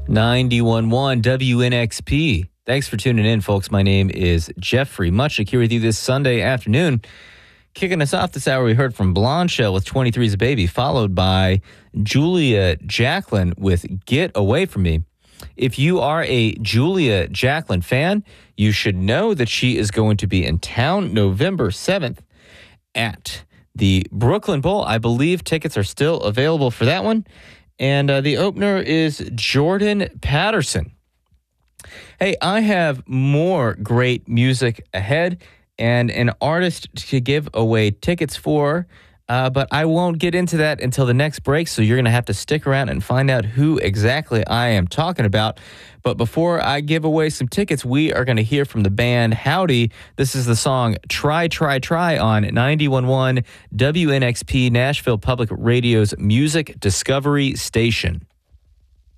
91.1 WNXP. Thanks for tuning in, folks. My name is Jeffrey Muchnick here with you this Sunday afternoon. Kicking us off this hour, we heard from Blondshell with 23's a Baby, followed by Julia Jacklin with Get Away From Me. If you are a Julia Jacklin fan, you should know that she is going to be in town November 7th at the Brooklyn Bowl. I believe tickets are still available for that one. And the opener is Jordan Patterson. Hey, I have more great music ahead and an artist to give away tickets for, but I won't get into that until the next break, so you're going to have to stick around and find out who exactly I am talking about. But before I give away some tickets, we are going to hear from the band Howdy. This is the song Try, Try, Try on 91.1 WNXP, Nashville Public Radio's Music Discovery Station.